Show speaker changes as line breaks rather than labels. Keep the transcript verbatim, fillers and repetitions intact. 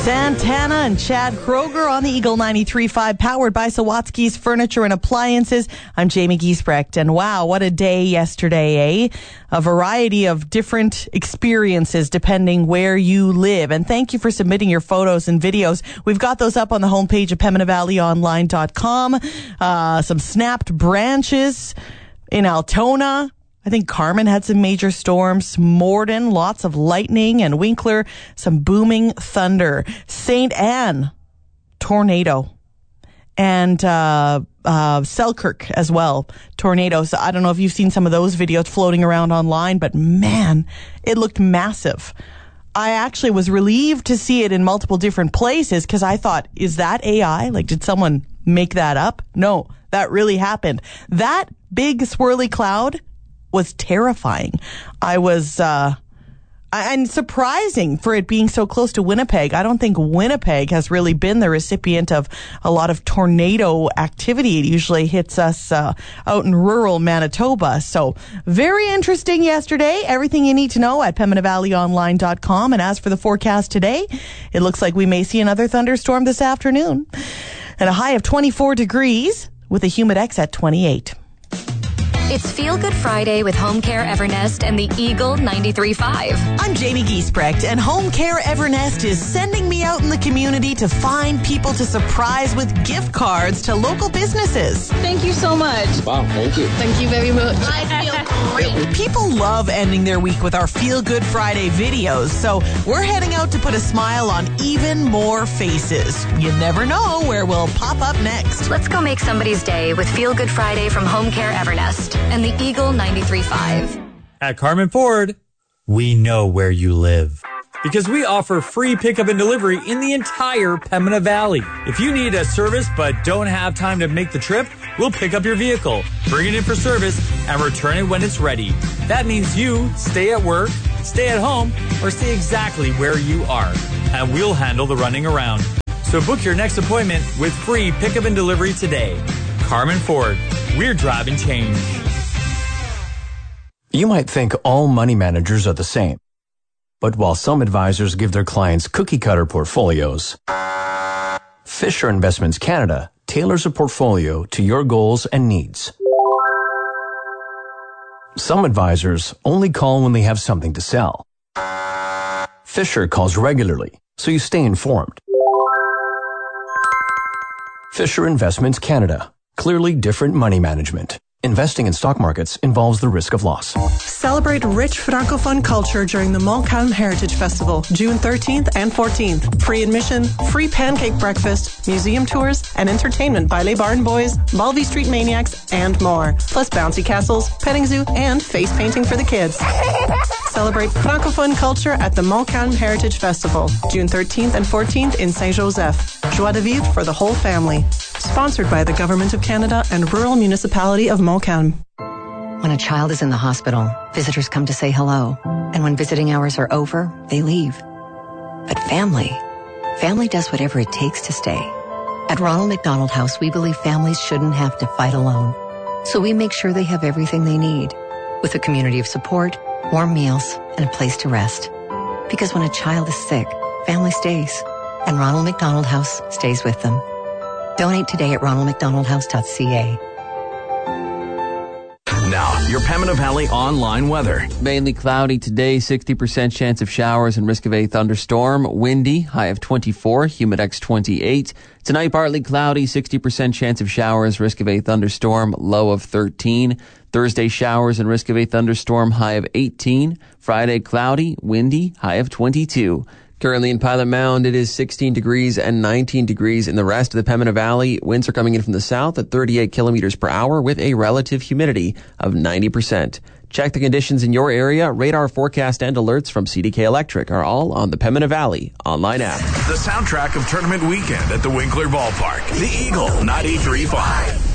Santana and Chad Kroger on the Eagle ninety-three point five, powered by Sawatsky's Furniture and Appliances. I'm Jamie Giesbrecht, and wow, what a day yesterday, eh? A variety of different experiences depending where you live. And thank you for submitting your photos and videos. We've got those up on the homepage of Pembina Valley Online dot com. Uh, some snapped branches in Altona. I think Carmen had some major storms. Morden, lots of lightning, and Winkler, some booming thunder. Saint Anne, tornado. And uh, uh, Selkirk as well, tornadoes. I don't know if you've seen some of those videos floating around online, but man, it looked massive. I actually was relieved to see it in multiple different places because I thought, is that A I? Like, did someone make that up? No, that really happened. That big swirly cloud was terrifying. I was, uh, and surprising for it being so close to Winnipeg. I don't think Winnipeg has really been the recipient of a lot of tornado activity. It usually hits us uh, out in rural Manitoba. So very interesting yesterday. Everything you need to know at Pembina Valley Online dot com. And as for the forecast today, it looks like we may see another thunderstorm this afternoon. And a high of twenty-four degrees with a Humidex at twenty-eight.
It's Feel Good Friday with Home Care Evernest and the Eagle ninety-three point five.
I'm Jamie Giesbrecht, and Home Care Evernest is sending me out in the community to find people to surprise with gift cards to local businesses.
Thank you so much.
Wow, thank you.
Thank you very much. I feel great.
People love ending their week with our Feel Good Friday videos, so we're heading out to put a smile on even more faces. You never know where we'll pop up next.
Let's go make somebody's day with Feel Good Friday from Home Care Evernest and the Eagle ninety-three point five.
At Carmen Ford, we know where you live because we offer free pickup and delivery in the entire Pembina Valley. If you need a service but don't have time to make the trip, we'll pick up your vehicle, bring it in for service, and return it when it's ready. That means you stay at work, stay at home, or stay exactly where you are, and we'll handle the running around. So book your next appointment with free pickup and delivery today. Carmen Ford, we're driving change.
You might think all money managers are the same. But while some advisors give their clients cookie-cutter portfolios, Fisher Investments Canada tailors a portfolio to your goals and needs. Some advisors only call when they have something to sell. Fisher calls regularly, so you stay informed. Fisher Investments Canada. Clearly different money management. Investing in stock markets involves the risk of loss.
Celebrate rich Francophone culture during the Montcalm Heritage Festival, June thirteenth and fourteenth. Free admission, free pancake breakfast, museum tours, and entertainment by Les Barn Boys, Mulvey Street Maniacs, and more. Plus bouncy castles, petting zoo, and face painting for the kids. Celebrate Francophone culture at the Montcalm Heritage Festival, June thirteenth and fourteenth in Saint-Joseph. Joie de vivre for the whole family. Sponsored by the Government of Canada and Rural Municipality of Montcalm.
When a child is in the hospital, visitors come to say hello. And when visiting hours are over, they leave. But family, family does whatever it takes to stay. At Ronald McDonald House, we believe families shouldn't have to fight alone. So we make sure they have everything they need, with a community of support, warm meals, and a place to rest. Because when a child is sick, family stays. And Ronald McDonald House stays with them. Donate today at ronald mcdonald house dot c a.
Now, your Pembina Valley online weather.
Mainly cloudy today, sixty percent chance of showers and risk of a thunderstorm. Windy, high of twenty-four, Humidex twenty-eight. Tonight, partly cloudy, sixty percent chance of showers, risk of a thunderstorm, low of thirteen. Thursday, showers and risk of a thunderstorm, high of eighteen. Friday, cloudy, windy, high of twenty-two. Currently in Pilot Mound, it is sixteen degrees and nineteen degrees in the rest of the Pembina Valley. Winds are coming in from the south at thirty-eight kilometers per hour with a relative humidity of ninety percent. Check the conditions in your area. Radar forecast and alerts from C D K Electric are all on the Pembina Valley online app.
The soundtrack of tournament weekend at the Winkler Ballpark. The Eagle ninety-three point five.